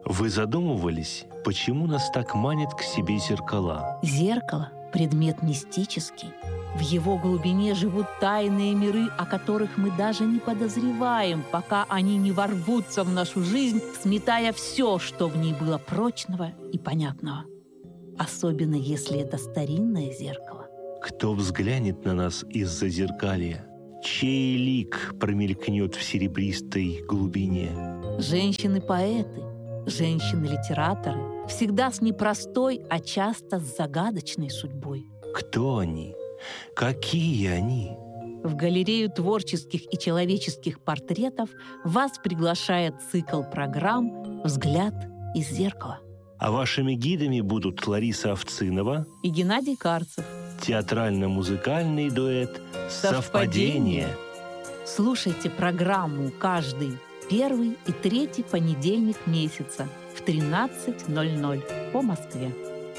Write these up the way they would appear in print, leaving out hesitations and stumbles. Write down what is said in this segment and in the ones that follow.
Вы задумывались, почему нас так манит к себе зеркала? Зеркало – предмет мистический. В его глубине живут тайные миры, о которых мы даже не подозреваем, пока они не ворвутся в нашу жизнь, сметая все, что в ней было прочного и понятного. Особенно если это старинное зеркало. Кто взглянет на нас из-за зеркалья? Чей лик промелькнет в серебристой глубине? Женщины-поэты, женщины-литераторы, всегда с непростой, а часто с загадочной судьбой. Кто они? Какие они? В галерею творческих и человеческих портретов вас приглашает цикл программ «Взгляд из зеркала». А вашими гидами будут Лариса Овцинова и Геннадий Карцев. Театрально-музыкальный дуэт «Совпадение». Слушайте программу каждый первый и третий понедельник месяца в 13:00 по Москве.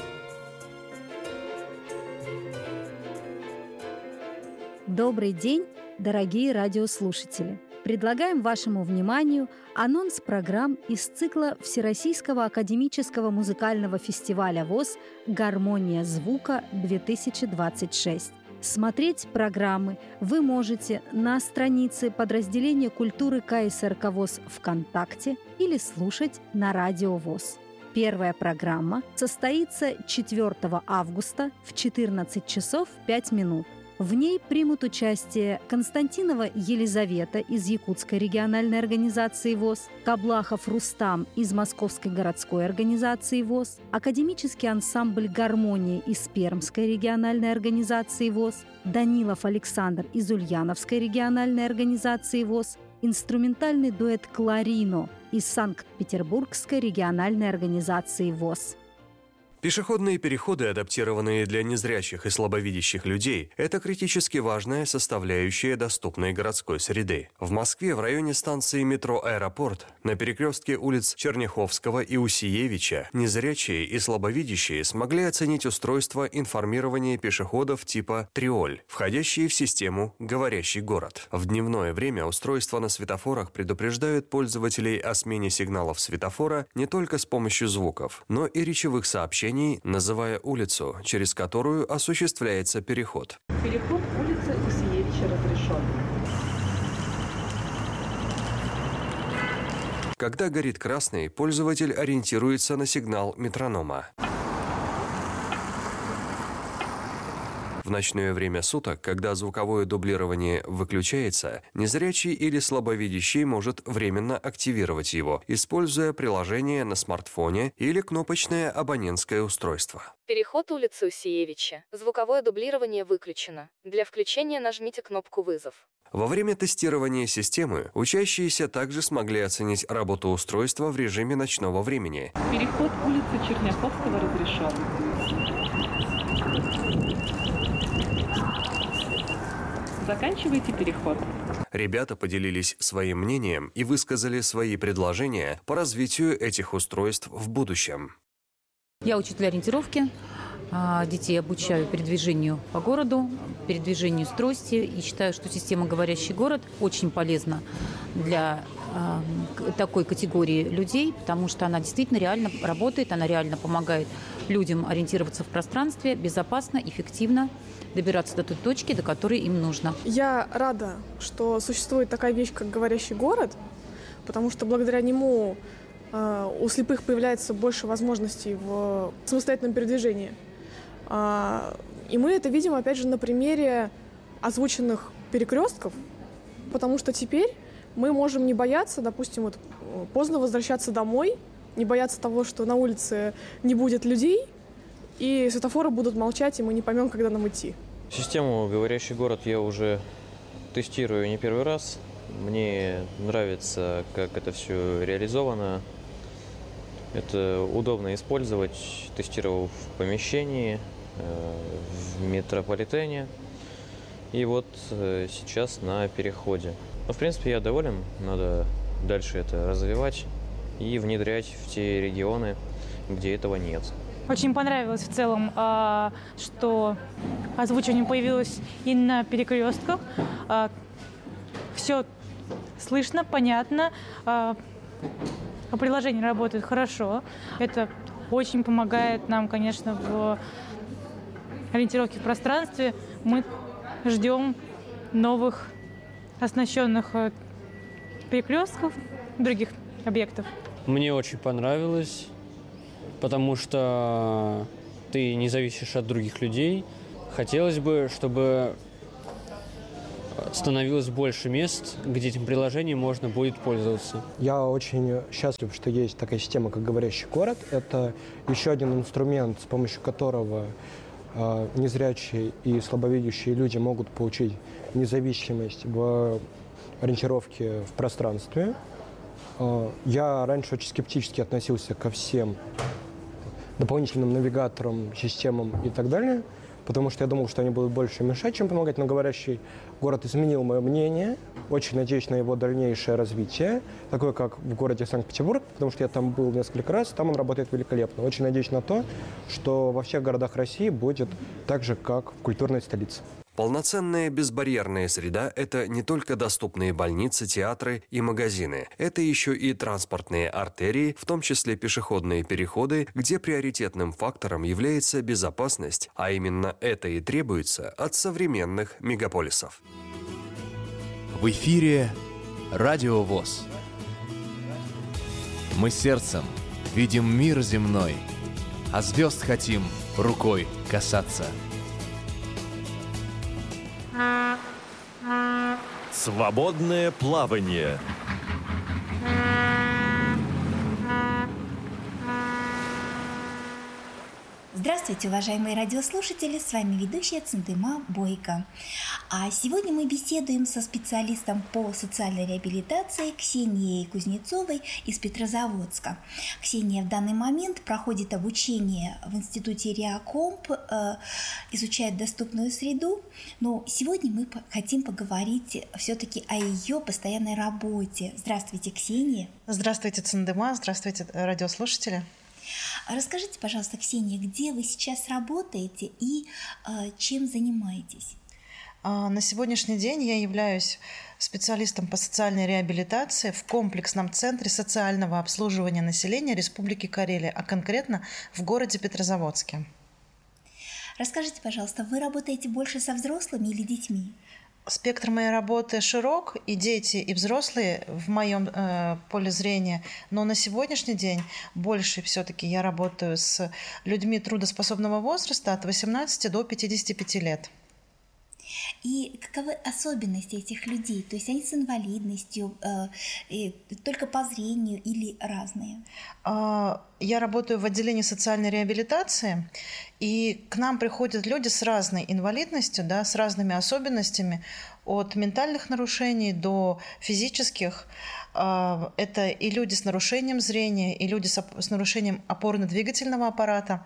Добрый день, дорогие радиослушатели! Предлагаем вашему вниманию анонс программ из цикла Всероссийского академического музыкального фестиваля ВОС «Гармония звука-2026». Смотреть программы вы можете на странице подразделения культуры КСРК ВОС ВКонтакте или слушать на радио ВОС. Первая программа состоится 4 августа в 14 часов 5 минут. В ней примут участие Константинова Елизавета из Якутской региональной организации ВОС, Каблахов Рустам из Московской городской организации ВОС, академический ансамбль «Гармония» из Пермской региональной организации ВОС, Данилов Александр из Ульяновской региональной организации ВОС, инструментальный дуэт «Кларино» из Санкт-Петербургской региональной организации ВОС. Пешеходные переходы, адаптированные для незрячих и слабовидящих людей, это критически важная составляющая доступной городской среды. В Москве в районе станции метро «Аэропорт» на перекрестке улиц Черняховского и Усиевича незрячие и слабовидящие смогли оценить устройство информирования пешеходов типа «Триоль», входящие в систему «Говорящий город». В дневное время устройства на светофорах предупреждают пользователей о смене сигналов светофора не только с помощью звуков, но и речевых сообщений, называя улицу, через которую осуществляется переход. Переход улицы Усиевича разрешен. Когда горит красный, пользователь ориентируется на сигнал метронома. В ночное время суток, когда звуковое дублирование выключается, незрячий или слабовидящий может временно активировать его, используя приложение на смартфоне или кнопочное абонентское устройство. Переход улицы Усиевича. Звуковое дублирование выключено. Для включения нажмите кнопку «Вызов». Во время тестирования системы учащиеся также смогли оценить работу устройства в режиме ночного времени. Переход улицы Черняховского разрешен. Заканчивайте переход. Ребята поделились своим мнением и высказали свои предложения по развитию этих устройств в будущем. Я учитель ориентировки. Детей обучаю передвижению по городу, передвижению с трости. И считаю, что система «Говорящий город» очень полезна для такой категории людей, потому что она действительно реально работает, она реально помогает людям ориентироваться в пространстве безопасно, эффективно, добираться до той точки, до которой им нужно. Я рада, что существует такая вещь, как «Говорящий город», потому что благодаря нему у слепых появляется больше возможностей в самостоятельном передвижении. И мы это видим, опять же, на примере озвученных перекрестков, потому что теперь мы можем не бояться, допустим, вот, поздно возвращаться домой, не бояться того, что на улице не будет людей, и светофоры будут молчать, и мы не поймем, когда нам идти. Систему «Говорящий город» я уже тестирую не первый раз. Мне нравится, как это все реализовано. Это удобно использовать. Тестировал в помещении, в метрополитене. И вот сейчас на переходе. Но, в принципе, я доволен. Надо дальше это развивать и внедрять в те регионы, где этого нет. Очень понравилось в целом, что озвучивание появилось и на перекрестках. Все слышно, понятно. приложение работает хорошо. Это очень помогает нам, конечно, в ориентировке в пространстве. Мы ждем новых оснащенных перекрестков, других объектов. Мне очень понравилось, потому что ты не зависишь от других людей. Хотелось бы, чтобы становилось больше мест, где этим приложением можно будет пользоваться. Я очень счастлив, что есть такая система, как «Говорящий город». Это еще один инструмент, с помощью которого незрячие и слабовидящие люди могут получить независимость в ориентировке в пространстве. Я раньше очень скептически относился ко всем дополнительным навигаторам, системам и так далее, потому что я думал, что они будут больше мешать, чем помогать, но «Говорящий город» изменил мое мнение. Очень надеюсь на его дальнейшее развитие, такое как в городе Санкт-Петербург, потому что я там был несколько раз, там он работает великолепно. Очень надеюсь на то, что во всех городах России будет так же, как в культурной столице. Полноценная безбарьерная среда – это не только доступные больницы, театры и магазины. Это еще и транспортные артерии, в том числе пешеходные переходы, где приоритетным фактором является безопасность, а именно это и требуется от современных мегаполисов. В эфире Радио ВОС. Мы сердцем видим мир земной, а звезд хотим рукой касаться. Свободное плавание. Здравствуйте, уважаемые радиослушатели, с вами ведущая Центыма Бойко. А сегодня мы беседуем со специалистом по социальной реабилитации Ксенией Кузнецовой из Петрозаводска. Ксения в данный момент проходит обучение в институте Реакомп, изучает доступную среду, но сегодня мы хотим поговорить все-таки о ее постоянной работе. Здравствуйте, Ксения. Здравствуйте, Центыма, здравствуйте, радиослушатели. Расскажите, пожалуйста, Ксения, где вы сейчас работаете и чем занимаетесь? На сегодняшний день я являюсь специалистом по социальной реабилитации в комплексном центре социального обслуживания населения Республики Карелия, а конкретно в городе Петрозаводске. Расскажите, пожалуйста, вы работаете больше со взрослыми или детьми? Спектр моей работы широк, и дети, и взрослые в моем поле зрения, но на сегодняшний день больше все-таки я работаю с людьми трудоспособного возраста от 18 до 55 лет. И каковы особенности этих людей? То есть они с инвалидностью, только по зрению или разные? Я работаю в отделении социальной реабилитации, и к нам приходят люди с разной инвалидностью, да, с разными особенностями, от ментальных нарушений до физических. Это и люди с нарушением зрения, и люди с нарушением опорно-двигательного аппарата.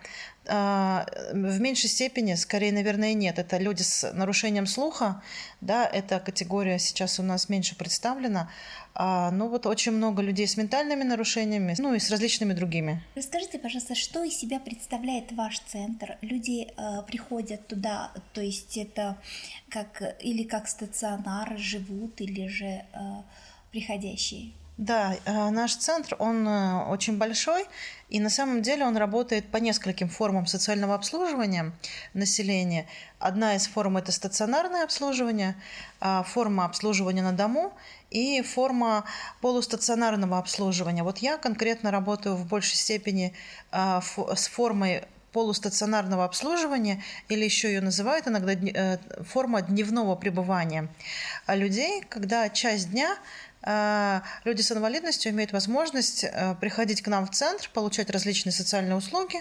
В меньшей степени, скорее, наверное, нет. Это люди с нарушением слуха, да, эта категория сейчас у нас меньше представлена. Но вот очень много людей с ментальными нарушениями, ну и с различными другими. Расскажите, пожалуйста, что из себя представляет ваш центр? Люди приходят туда, то есть это как стационар живут или же приходящие? Да, наш центр, он очень большой, и на самом деле он работает по нескольким формам социального обслуживания населения. Одна из форм – это стационарное обслуживание, форма обслуживания на дому и форма полустационарного обслуживания. Вот я конкретно работаю в большей степени с формой полустационарного обслуживания, или еще ее называют иногда форма дневного пребывания людей, когда часть дня люди с инвалидностью имеют возможность приходить к нам в центр, получать различные социальные услуги.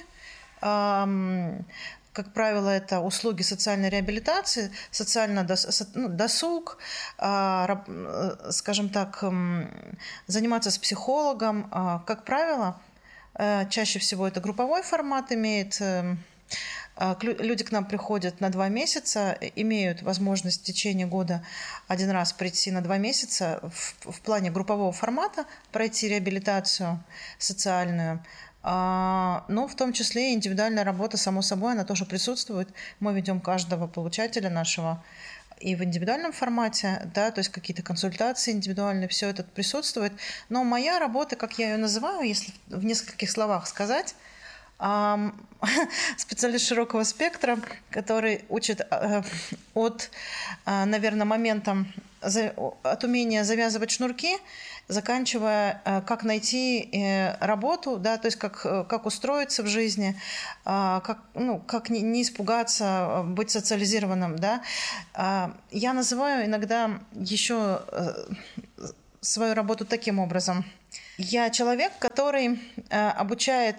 Как правило, это услуги социальной реабилитации, досуг, скажем так, заниматься с психологом. Как правило, чаще всего это групповой формат имеет. Люди к нам приходят на 2 месяца, имеют возможность в течение года один раз прийти на 2 месяца в плане группового формата, пройти реабилитацию социальную. Но в том числе и индивидуальная работа, само собой, она тоже присутствует. Мы ведем каждого получателя нашего и в индивидуальном формате, да, то есть какие-то консультации индивидуальные, все это присутствует. Но моя работа, как я ее называю, если в нескольких словах сказать, специалист широкого спектра, который учит от, наверное, момента от умения завязывать шнурки, заканчивая, как найти работу, да, то есть как устроиться в жизни, как не испугаться, быть социализированным. Да. Я называю иногда еще свою работу таким образом. Я человек, который обучает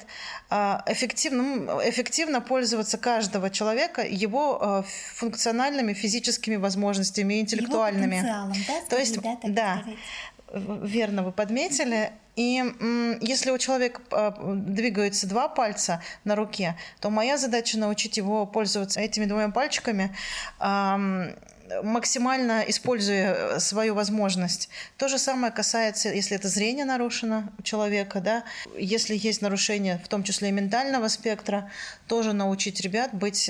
эффективно пользоваться каждого человека его функциональными физическими возможностями и интеллектуальными. Его потенциалом, да? То есть, да, верно вы подметили. И если у человека двигаются 2 пальца на руке, то моя задача научить его пользоваться этими 2 пальчиками, максимально используя свою возможность. То же самое касается, если это зрение нарушено у человека, да, если есть нарушение, в том числе и ментального спектра, тоже научить ребят быть,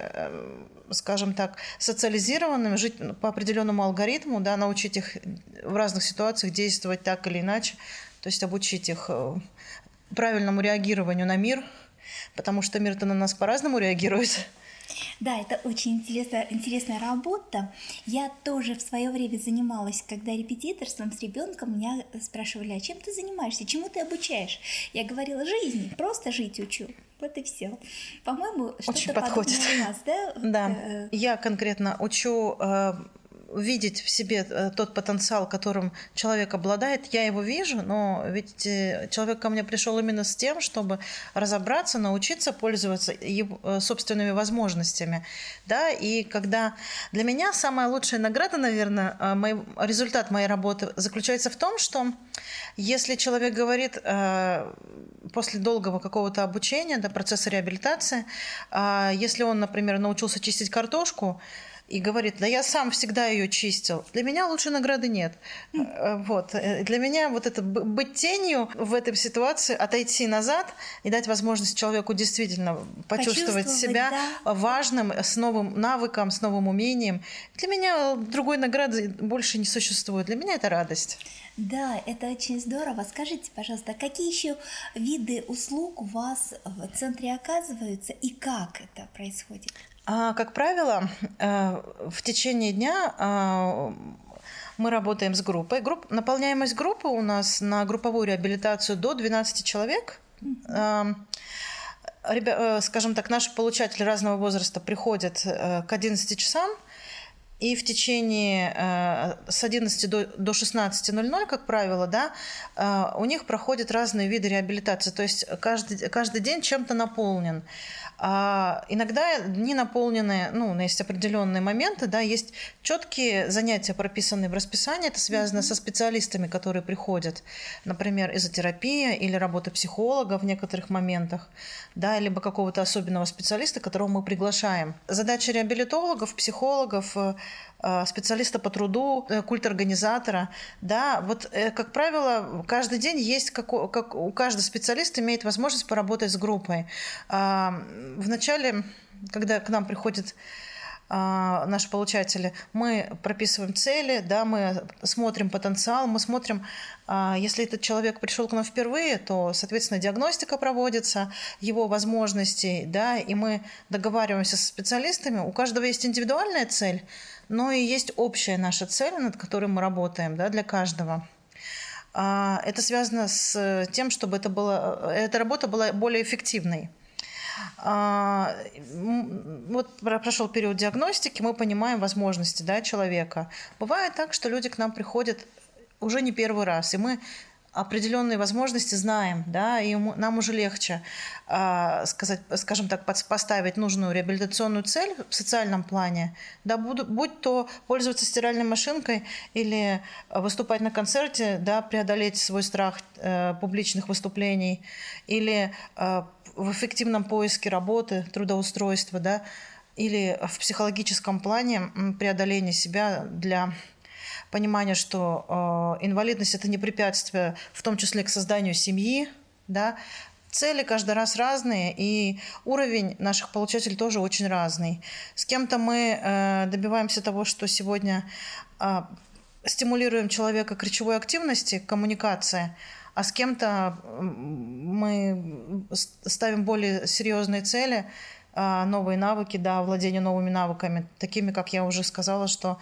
скажем так, социализированными, жить по определенному алгоритму, да, научить их в разных ситуациях действовать так или иначе, то есть обучить их правильному реагированию на мир, потому что мир-то на нас по-разному реагирует. Да, это очень интересная работа. Я тоже в свое время занималась, когда репетиторством с ребенком, меня спрашивали, а чем ты занимаешься, чему ты обучаешь? Я говорила, жизни, просто жить учу. Вот и все. По-моему, что-то подходит у нас, да? Да. Я конкретно учу видеть в себе тот потенциал, которым человек обладает. Я его вижу, но ведь человек ко мне пришел именно с тем, чтобы разобраться, научиться пользоваться его собственными возможностями. Да? И когда для меня самая лучшая награда, наверное, результат моей работы заключается в том, что если человек говорит после долгого какого-то обучения, да, процесса реабилитации, если он, например, научился чистить картошку, и говорит, да я сам всегда ее чистил. Для меня лучшей награды нет. Вот. Для меня вот это быть тенью в этой ситуации, отойти назад и дать возможность человеку действительно почувствовать себя важным, с новым навыком, с новым умением. Для меня другой награды больше не существует. Для меня это радость. Да, это очень здорово. Скажите, пожалуйста, какие еще виды услуг у вас в центре оказываются и как это происходит? Как правило, в течение дня мы работаем с группой. Наполняемость группы у нас на групповую реабилитацию до 12 человек. Скажем так, наши получатели разного возраста приходят к 11 часам. И в течение с 11 до 16:00, как правило, да, у них проходят разные виды реабилитации. То есть каждый день чем-то наполнен. Иногда дни наполнены, есть определенные моменты, да, есть четкие занятия, прописанные в расписании. Это связано со специалистами, которые приходят, например, изотерапия или работа психолога в некоторых моментах, да, либо какого-то особенного специалиста, которого мы приглашаем. Задача реабилитологов, психологов, специалиста по труду, культорганизатора, да, вот, как правило, каждый день есть, как у каждого специалиста имеет возможность поработать с группой. Вначале, когда к нам приходят наши получатели, мы прописываем цели, да, мы смотрим потенциал, мы смотрим, если этот человек пришел к нам впервые, то, соответственно, диагностика проводится, его возможностей, да, и мы договариваемся со специалистами. У каждого есть индивидуальная цель, но и есть общая наша цель, над которой мы работаем, да, для каждого. Это связано с тем, чтобы эта работа была более эффективной. Вот прошел период диагностики, мы понимаем возможности, да, человека. Бывает так, что люди к нам приходят уже не первый раз, и мы определенные возможности знаем, да, и нам уже легче скажем так, поставить нужную реабилитационную цель в социальном плане, да, будь то пользоваться стиральной машинкой или выступать на концерте, да, преодолеть свой страх публичных выступлений, или в эффективном поиске работы, трудоустройства, да, или в психологическом плане преодоления себя для понимания, что инвалидность – это не препятствие, в том числе к созданию семьи, да, цели каждый раз разные, и уровень наших получателей тоже очень разный. С кем-то мы добиваемся того, что сегодня стимулируем человека к речевой активности, к коммуникации, а с кем-то мы ставим более серьезные цели, новые навыки, да, владение новыми навыками, такими, как я уже сказала, что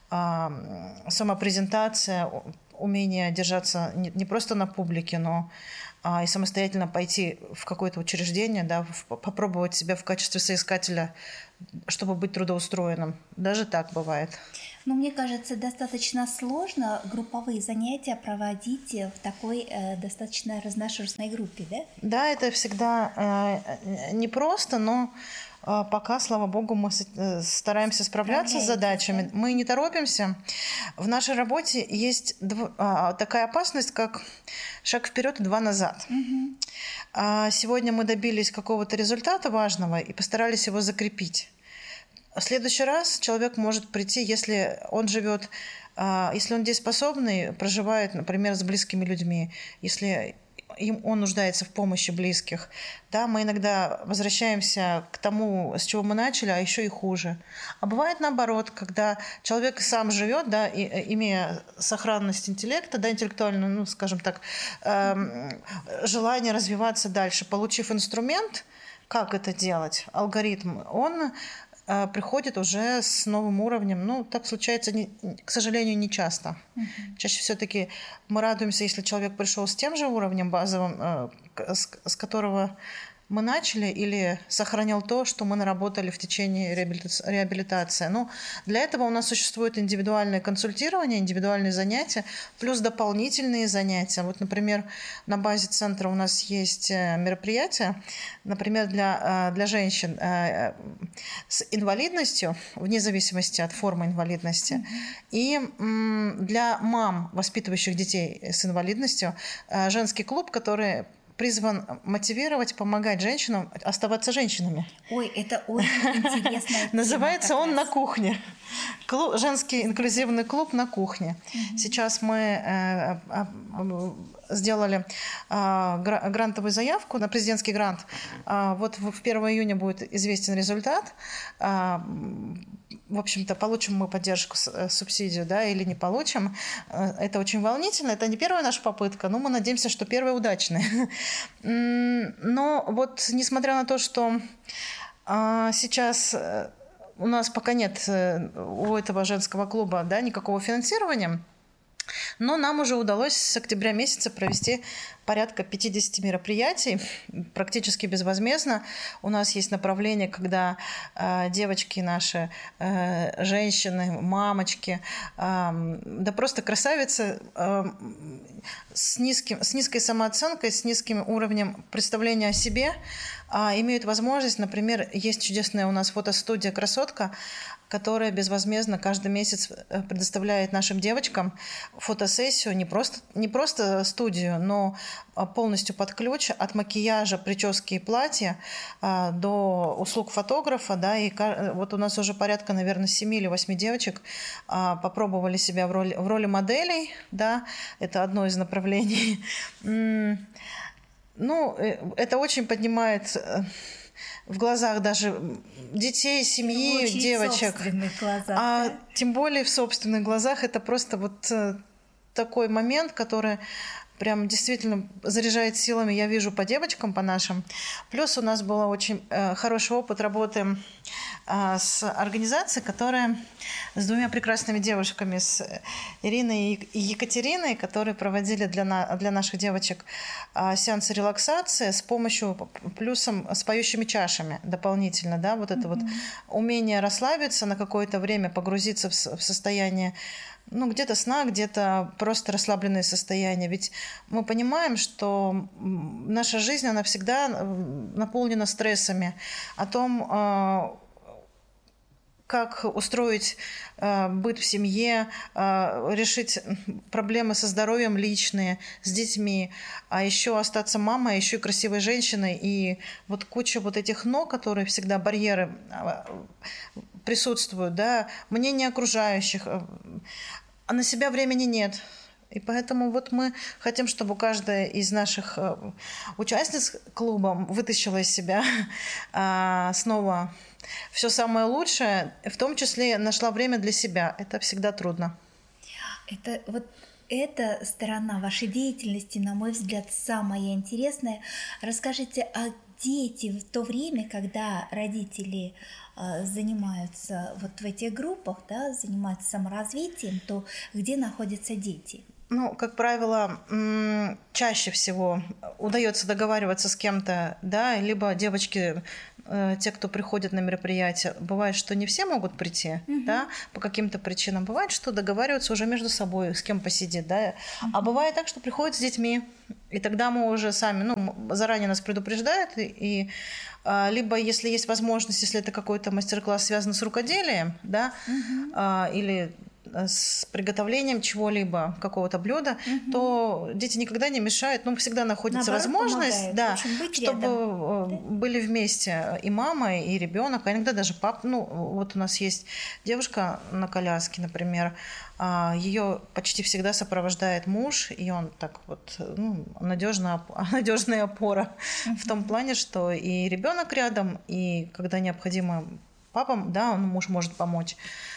самопрезентация, умение держаться не просто на публике, но и самостоятельно пойти в какое-то учреждение, да, попробовать себя в качестве соискателя, чтобы быть трудоустроенным. Даже так бывает. Но мне кажется, достаточно сложно групповые занятия проводить в такой достаточно разношерстной группе, да? Да, это всегда непросто, но пока, слава богу, мы стараемся справляться с задачами. Да? Мы не торопимся. В нашей работе есть такая опасность, как шаг вперед и 2 назад. Угу. Сегодня мы добились какого-то результата важного и постарались его закрепить. В следующий раз человек может прийти, если он живет, если он дееспособный, проживает, например, с близкими людьми, если он нуждается в помощи близких. Да, мы иногда возвращаемся к тому, с чего мы начали, а еще и хуже. А бывает наоборот, когда человек сам живет, да, имея сохранность интеллекта, да, интеллектуальную, ну, скажем так, желание развиваться дальше, получив инструмент, как это делать, алгоритм, он приходит уже с новым уровнем. Ну, так случается, к сожалению, не часто. Чаще все-таки мы радуемся, если человек пришел с тем же уровнем базовым, с которого мы начали, или сохранил то, что мы наработали в течение реабилитации. Ну, для этого у нас существует индивидуальное консультирование, индивидуальные занятия, плюс дополнительные занятия. Вот, например, на базе центра у нас есть мероприятия, например, для женщин с инвалидностью, вне зависимости от формы инвалидности, и для мам, воспитывающих детей с инвалидностью, женский клуб, который призван мотивировать, помогать женщинам оставаться женщинами. Ой, это очень интересно. Называется он «На кухне». Женский инклюзивный клуб «На кухне». Сейчас мы сделали грантовую заявку на президентский грант. Вот в 1 июня будет известен результат. В общем-то, получим мы поддержку, субсидию, да, или не получим. Это очень волнительно. Это не первая наша попытка, но мы надеемся, что первая удачная. Но вот, несмотря на то, что сейчас у нас пока нет у этого женского клуба, да, никакого финансирования, но нам уже удалось с октября месяца провести порядка 50 мероприятий, практически безвозмездно. У нас есть направление, когда девочки наши, женщины, мамочки, да просто красавицы с низкой самооценкой, с низким уровнем представления о себе имеют возможность, например, есть чудесная у нас фотостудия «Красотка», которая безвозмездно каждый месяц предоставляет нашим девочкам фотосессию, не просто студию, но полностью под ключ, от макияжа, прически и платья до услуг фотографа. Да, и вот у нас уже порядка, наверное, 7 или 8 девочек попробовали себя в роли моделей. Да, это одно из направлений. Ну, это очень поднимает в глазах даже детей, семьи, девочек. Глазах, а да? Тем более в собственных глазах. Это просто вот такой момент, который прям действительно заряжает силами, я вижу по девочкам, по нашим. Плюс у нас был очень хороший опыт работы с организацией, которая с 2 прекрасными девушками, с Ириной и Екатериной, которые проводили для наших девочек сеансы релаксации с помощью, плюсом с поющими чашами дополнительно. Да, вот это вот умение расслабиться на какое-то время, погрузиться в состояние, ну, где-то сна, где-то просто расслабленное состояние. Ведь мы понимаем, что наша жизнь, она всегда наполнена стрессами. О том, как устроить быт в семье, решить проблемы со здоровьем личные, с детьми, а еще остаться мамой, а еще и красивой женщиной. И вот куча вот этих «но», которые всегда барьеры присутствуют, да, мнение окружающих, а на себя времени нет. И поэтому вот мы хотим, чтобы каждая из наших участниц клуба вытащила из себя снова все самое лучшее, в том числе нашла время для себя. Это всегда трудно. Это вот эта сторона вашей деятельности, на мой взгляд, самая интересная. Расскажите, а дети в то время, когда родители занимаются вот в этих группах, да, занимаются саморазвитием, то где находятся дети? Ну, как правило, чаще всего удается договариваться с кем-то, да, либо девочки, те, кто приходят на мероприятие, бывает, что не все могут прийти, да, по каким-то причинам. Бывает, что договариваются уже между собой, с кем посидеть, да. А бывает так, что приходят с детьми, и тогда мы уже сами, ну, заранее нас предупреждают, и либо, если есть возможность, если это какой-то мастер-класс связан с рукоделием, да, или с приготовлением чего-либо, какого-то блюда, то дети никогда не мешают, но всегда находится возможность, да, чтобы были вместе и мама, и ребенок, а иногда даже папа. Ну, вот у нас есть девушка на коляске, например, ее почти всегда сопровождает муж, и он так вот, ну, надежная опора в том плане, что и ребенок рядом, и когда необходимо папам, да, муж может помочь.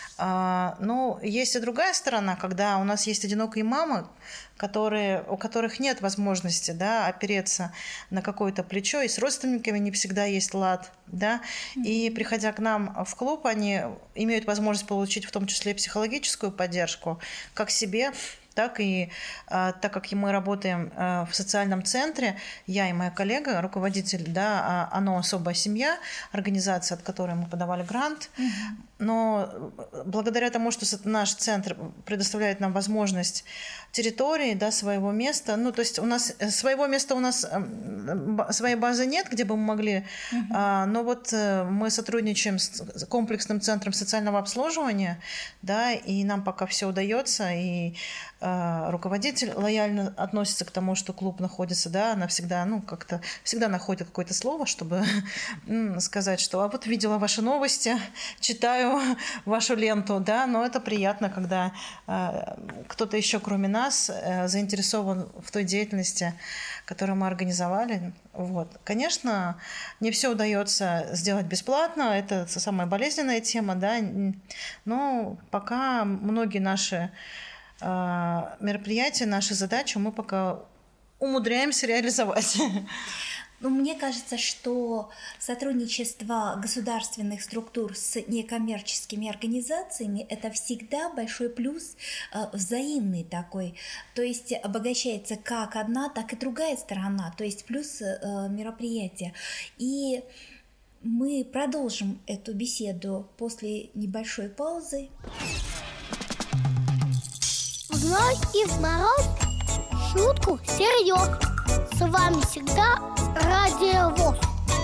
Но есть и другая сторона, когда у нас есть одинокие мамы, у которых нет возможности, да, опереться на какое-то плечо, и с родственниками не всегда есть лад, да, и приходя к нам в клуб, они имеют возможность получить в том числе и психологическую поддержку как себе, так и так как мы работаем в социальном центре, я и моя коллега, руководитель, да, «Оно особая семья», организация, от которой мы подавали грант, но благодаря тому, что наш центр предоставляет нам возможность территории, да, своего места, ну, то есть у нас своего места, у нас своей базы нет, где бы мы могли, но вот мы сотрудничаем с комплексным центром социального обслуживания, да, и нам пока все удается, и руководитель лояльно относится к тому, что клуб находится, да, она всегда, ну, как-то всегда находит какое-то слово, чтобы сказать, что а вот видела ваши новости, читаю вашу ленту, да, но это приятно, когда кто-то еще, кроме нас, заинтересован в той деятельности, которую мы организовали. Вот. Конечно, не все удается сделать бесплатно, это самая болезненная тема, да, но пока многие наши мероприятия, наши задачи мы пока умудряемся реализовать. Ну, мне кажется, что сотрудничество государственных структур с некоммерческими организациями – это всегда большой плюс, взаимный такой. То есть обогащается как одна, так и другая сторона, то есть плюс мероприятия. И мы продолжим эту беседу после небольшой паузы. В зной и в мороз шутку серьез. С вами всегда Радио ВОС.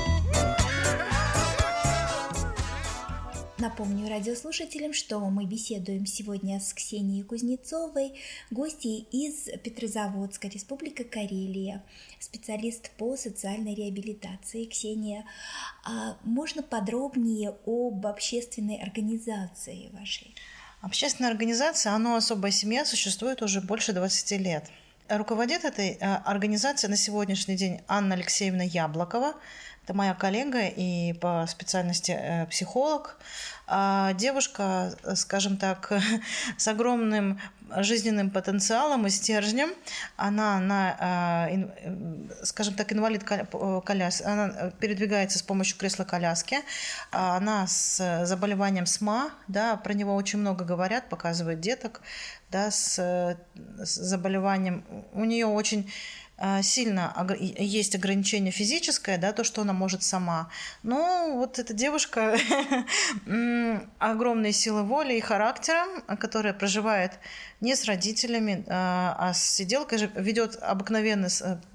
Напомню радиослушателям, что мы беседуем сегодня с Ксенией Кузнецовой, гостьей из Петрозаводска, Республика Карелия, специалист по социальной реабилитации. Ксения, можно подробнее об общественной организации вашей? Общественная организация «Оно особая семья» существует уже больше 20 лет. Руководит этой организацией на сегодняшний день Анна Алексеевна Яблокова. Это моя коллега и по специальности психолог. Девушка, скажем так, с огромным жизненным потенциалом и стержнем. Она, скажем так, инвалид коляски. Она передвигается с помощью кресла-коляски. Она с заболеванием СМА. Да, про него очень много говорят, показывают деток, да, с заболеванием. У нее очень сильно есть ограничение физическое, да, то, что она может сама. Но вот эта девушка огромной силы воли и характером, которая проживает не с родителями, а с сиделкой, ведет обыкновенный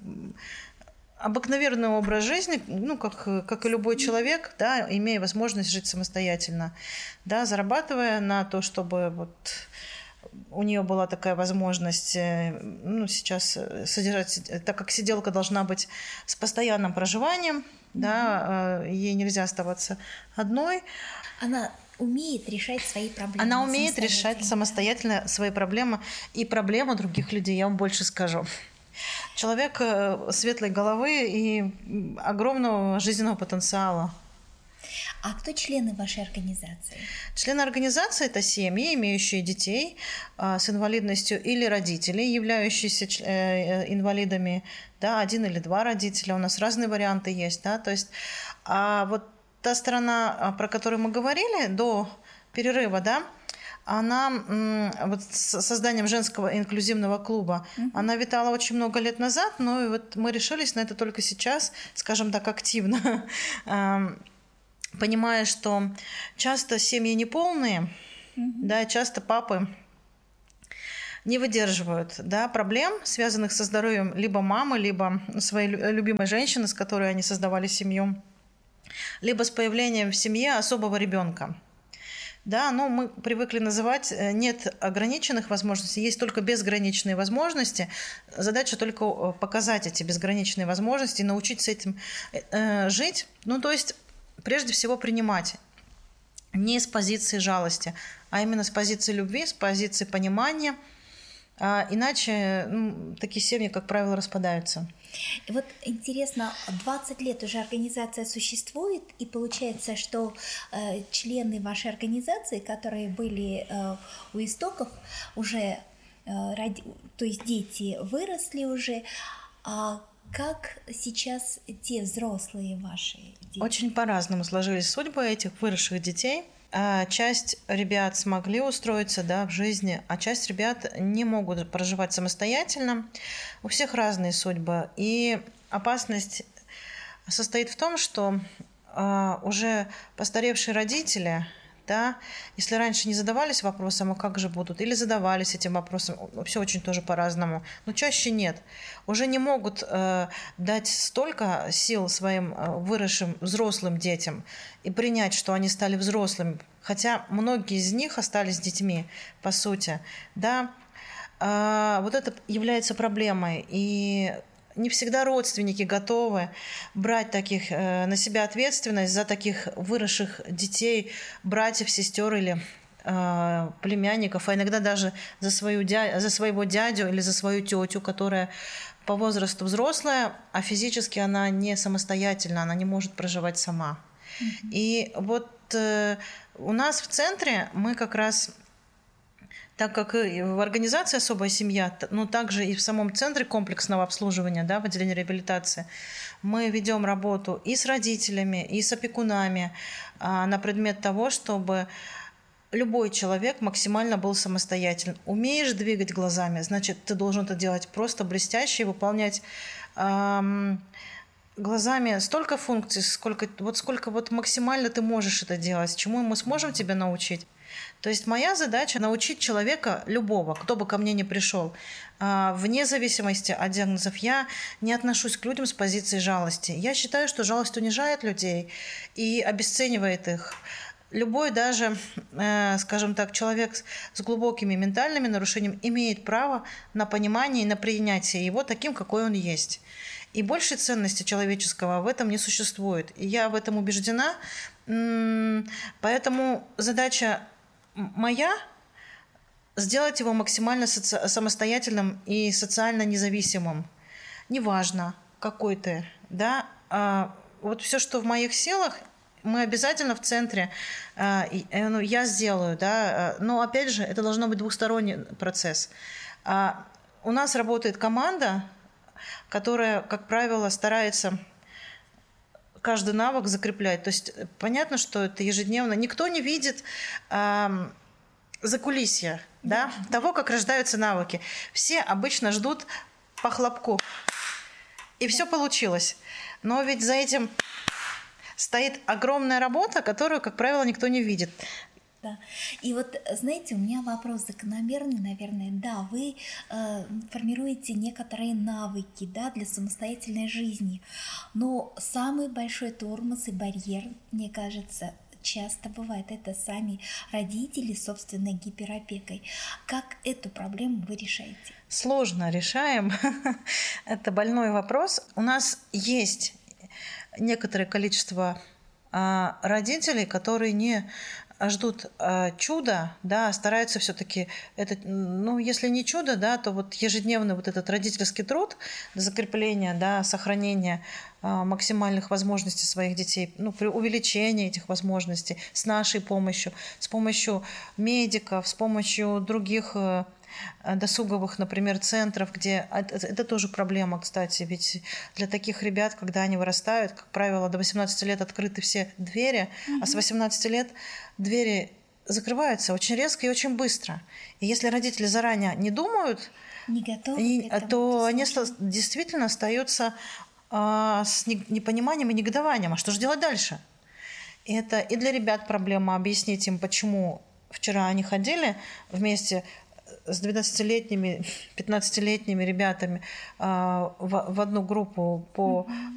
образ жизни, ну, как и любой человек, да, имея возможность жить самостоятельно, да, зарабатывая на то, чтобы вот у нее была такая возможность, ну, сейчас содержать, так как сиделка должна быть с постоянным проживанием, да, ей нельзя оставаться одной. Она умеет решать свои проблемы. Она умеет решать самостоятельно свои проблемы и проблемы других людей, я вам больше скажу. Человек светлой головы и огромного жизненного потенциала. А кто члены вашей организации? Члены организации – это семьи, имеющие детей с инвалидностью, или родители, являющиеся инвалидами, да, 1 или 2 родителя. У нас разные варианты есть. Да, то есть вот та сторона, про которую мы говорили до перерыва, да, она вот с созданием женского инклюзивного клуба, она витала очень много лет назад, но и вот мы решились на это только сейчас, скажем так, активно, понимая, что часто семьи неполные, да, часто папы не выдерживают, да, проблем, связанных со здоровьем либо мамы, либо своей любимой женщины, с которой они создавали семью, либо с появлением в семье особого ребенка. Да, но мы привыкли называть, нет ограниченных возможностей, есть только безграничные возможности. Задача только показать эти безграничные возможности, научить с этим жить. Ну, то есть, прежде всего, принимать. Не с позиции жалости, а именно с позиции любви, с позиции понимания. Иначе такие семьи, как правило, распадаются. И вот интересно, 20 лет уже организация существует, и получается, что члены вашей организации, которые были у истоков, уже, то есть дети выросли уже, а как сейчас те взрослые ваши дети? Очень по-разному сложились судьбы этих выросших детей. Часть ребят смогли устроиться, да, в жизни, а часть ребят не могут проживать самостоятельно. У всех разные судьбы. И опасность состоит в том, что уже постаревшие родители, да, если раньше не задавались вопросом, а как же будут, или задавались этим вопросом, все очень тоже по-разному, но чаще нет, уже не могут дать столько сил своим выросшим взрослым детям и принять, что они стали взрослыми, хотя многие из них остались детьми, по сути, да, вот это является проблемой, и не всегда родственники готовы брать таких, на себя ответственность за таких выросших детей, братьев, сестер или племянников, а иногда даже за своего дядю или за свою тетю, которая по возрасту взрослая, а физически она не самостоятельна, она не может проживать сама. И вот у нас в центре мы как раз, так как и в организации «Особая семья», но также и в самом центре комплексного обслуживания, да, в отделении реабилитации, мы ведем работу и с родителями, и с опекунами на предмет того, чтобы любой человек максимально был самостоятельным. Умеешь двигать глазами, значит, ты должен это делать просто блестяще и выполнять глазами столько функций, сколько максимально ты можешь это делать, чему мы сможем тебя научить. То есть моя задача научить человека, любого, кто бы ко мне ни пришел, вне зависимости от диагнозов. Я не отношусь к людям с позиции жалости. Я считаю, что жалость унижает людей и обесценивает их. Любой даже, скажем так, человек с глубокими ментальными нарушениями имеет право на понимание и на принятие его таким, какой он есть. И большей ценности человеческого в этом не существует. И я в этом убеждена. Поэтому задача моя – сделать его максимально самостоятельным и социально независимым. Неважно, какой ты. Да? Вот все, что в моих силах, мы обязательно в центре, я сделаю. Да? Но опять же, это должно быть двухсторонний процесс. У нас работает команда, которая, как правило, старается каждый навык закреплять. То есть понятно, что это ежедневно. Никто не видит закулисья, да, того, как рождаются навыки. Все обычно ждут по хлопку. И все получилось. Но ведь за этим стоит огромная работа, которую, как правило, никто не видит. Да. И вот, знаете, у меня вопрос закономерный, наверное. Да, вы формируете некоторые навыки, да, для самостоятельной жизни, но самый большой тормоз и барьер, мне кажется, часто бывает, это сами родители с собственной гиперопекой. Как эту проблему вы решаете? Сложно решаем. Это больной вопрос. У нас есть некоторое количество родителей, которые не ждут чуда, да, стараются все-таки, это, ну, если не чудо, да, то вот ежедневный вот этот родительский труд, закрепление, да, сохранение максимальных возможностей своих детей, ну, при увеличении этих возможностей с нашей помощью, с помощью медиков, с помощью других досуговых, например, центров, где это тоже проблема, кстати, ведь для таких ребят, когда они вырастают, как правило, до 18 лет открыты все двери, а с 18 лет двери закрываются очень резко и очень быстро. И если родители заранее не думают, не готовы, то они действительно остаются с непониманием и негодованием. А что же делать дальше? Это и для ребят проблема объяснить им, почему вчера они ходили вместе с 12-летними, 15-летними ребятами в одну группу по